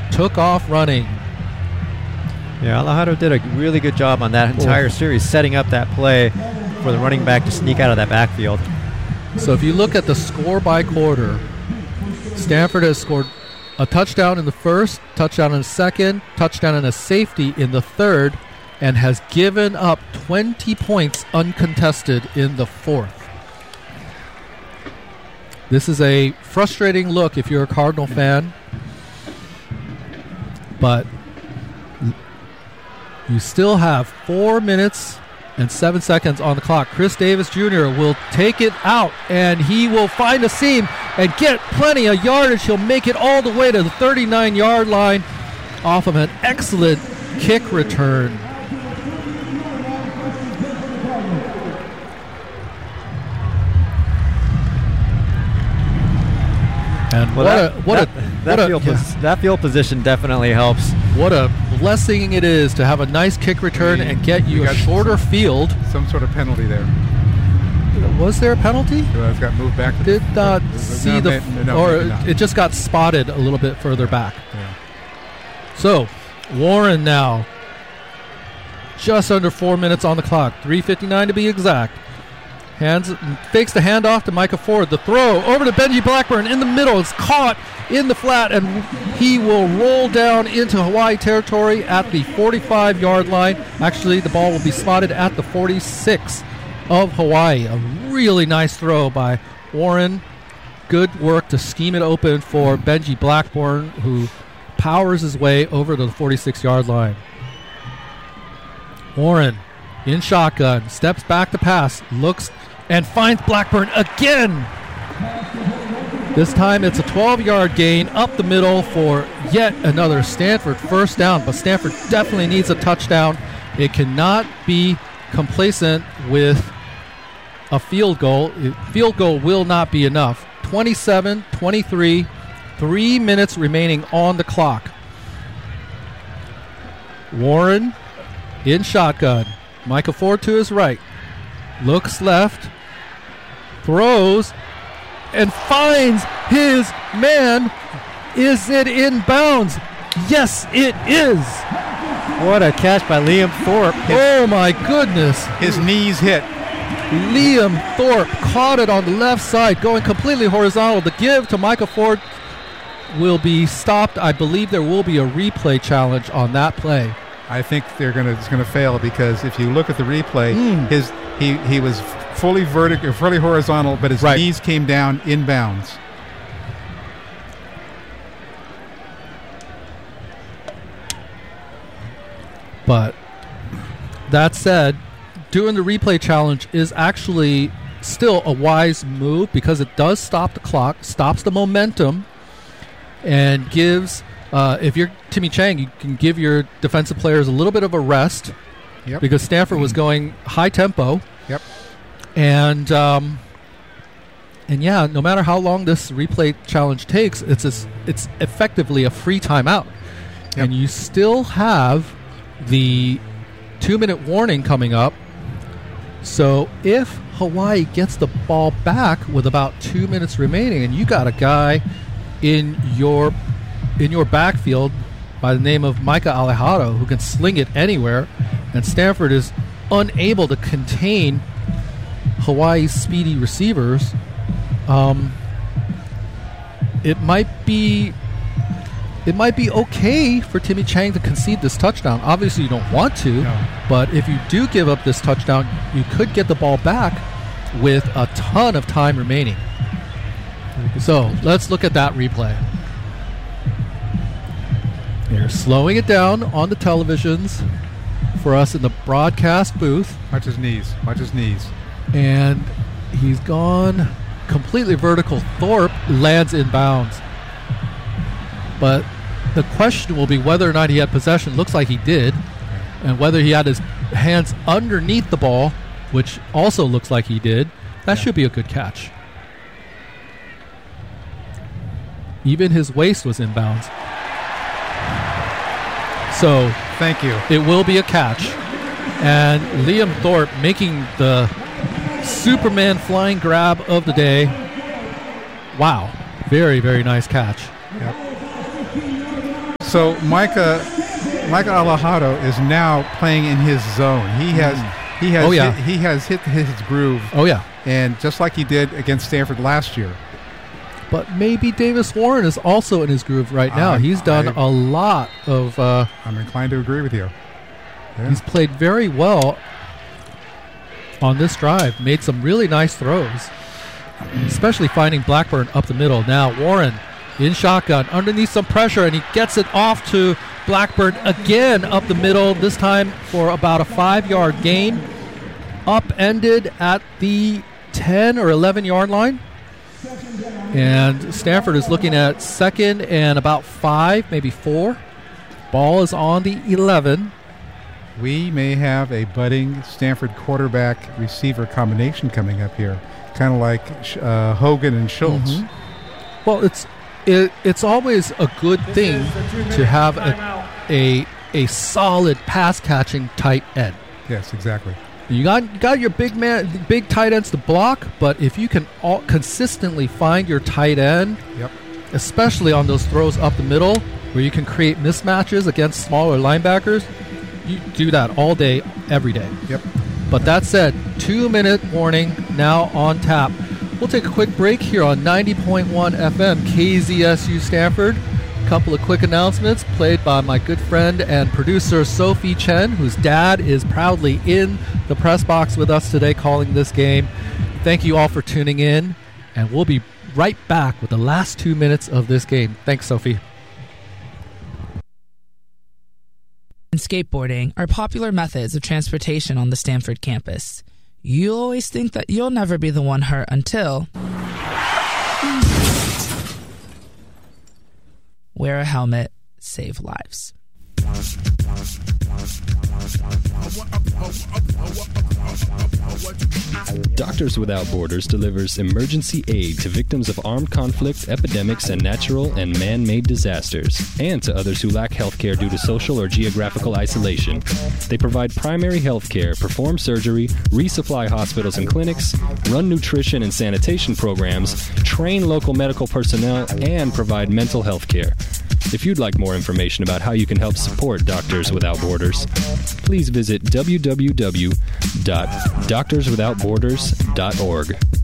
took off running. Yeah, Alejandro did a really good job on that entire series, setting up that play for the running back to sneak out of that backfield. So if you look at the score by quarter, Stanford has scored a touchdown in the first, touchdown in the second, touchdown and a safety in the third, and has given up 20 points uncontested in the fourth. This is a frustrating look if you're a Cardinal fan, but you still have 4 minutes and 7 seconds on the clock. Chris Davis Jr. will take it out, and he will find a seam and get plenty of yardage. He'll make it all the way to the 39-yard line off of an excellent kick return. And that field position definitely helps. What a blessing it is to have a nice kick return and get you a shorter field. Some sort of penalty there. Was there a penalty? It got moved back. Did not see it just got spotted a little bit further back. Yeah. So, Warren now. Just under 4 minutes on the clock. 3:59 to be exact. Fakes the handoff to Micah Ford. The throw over to Benji Blackburn in the middle. It's caught in the flat, and he will roll down into Hawaii territory at the 45-yard line. Actually, the ball will be spotted at the 46 of Hawaii. A really nice throw by Warren. Good work to scheme it open for Benji Blackburn, who powers his way over to the 46-yard line. Warren in shotgun, steps back to pass, looks and finds Blackburn again. This time it's a 12-yard gain up the middle for yet another Stanford first down, but Stanford definitely needs a touchdown. It cannot be complacent with a field goal. Field goal will not be enough. 27-23, 3 minutes remaining on the clock. Warren in shotgun. Micah Ford to his right. Looks left. Throws. And finds his man. Is it in bounds? Yes, it is. What a catch by Liam Thorpe. Oh, my goodness. His knees hit. Liam Thorpe caught it on the left side, going completely horizontal. The give to Micah Ford will be stopped. I believe there will be a replay challenge on that play. I think it's going to fail, because if you look at the replay, he was fully vertical, fully horizontal, but his knees came down inbounds. But that said, doing the replay challenge is actually still a wise move, because it does stop the clock, stops the momentum, and gives, if you're Timmy Chang, you can give your defensive players a little bit of a rest, because Stanford was going high tempo. Yep. And yeah, no matter how long this replay challenge takes, it's effectively a free timeout. Yep. And you still have the 2-minute warning coming up. So if Hawaii gets the ball back with about 2 minutes remaining, and you got a guy in your backfield by the name of Micah Alejandro who can sling it anywhere, and Stanford is unable to contain Hawaii's speedy receivers, it might be okay for Timmy Chang to concede this touchdown. Obviously, you don't want to, but if you do give up this touchdown, you could get the ball back with a ton of time remaining. So let's look at that replay. They're slowing it down on the televisions for us in the broadcast booth. Watch his knees. And he's gone completely vertical. Thorpe lands in bounds. But the question will be whether or not he had possession. Looks like he did. And whether he had his hands underneath the ball, which also looks like he did. That should be a good catch. Even his waist was in bounds. So thank you. It will be a catch. And Liam Thorpe making the Superman flying grab of the day. Wow. Very, very nice catch. Yep. So Micah Alejado is now playing in his zone. He has hit his groove. Oh yeah. And just like he did against Stanford last year. But maybe Davis Warren is also in his groove right now. He's done a lot of... I'm inclined to agree with you. Yeah. He's played very well on this drive. Made some really nice throws, especially finding Blackburn up the middle. Now Warren in shotgun, underneath some pressure, and he gets it off to Blackburn again up the middle, this time for about a 5-yard gain. Upended at the 10 or 11-yard line. And Stanford is looking at second and about 5, maybe 4. Ball is on the 11. We may have a budding Stanford quarterback receiver combination coming up here, kind of like Hogan and Schultz. Mm-hmm. Well, it's always a good thing to have a solid pass catching tight end. Yes, exactly. You got your big tight ends to block, but if you can consistently find your tight end, especially on those throws up the middle where you can create mismatches against smaller linebackers, you do that all day, every day. Yep. But that said, 2-minute warning now on tap. We'll take a quick break here on 90.1 FM KZSU Stanford. Couple of quick announcements played by my good friend and producer Sophie Chen, whose dad is proudly in the press box with us today calling this game. Thank you all for tuning in, and we'll be right back with the last 2 minutes of this game. Thanks, Sophie. And skateboarding are popular methods of transportation on the Stanford campus. You always think that you'll never be the one hurt until... Wear a helmet, save lives. Doctors Without Borders delivers emergency aid to victims of armed conflict, epidemics, and natural and man-made disasters, and to others who lack health care due to social or geographical isolation. They provide primary health care, perform surgery, resupply hospitals and clinics, run nutrition and sanitation programs, train local medical personnel, and provide mental health care. If you'd like more information about how you can help support Doctors Without Borders, please visit www.doctorswithoutborders.org.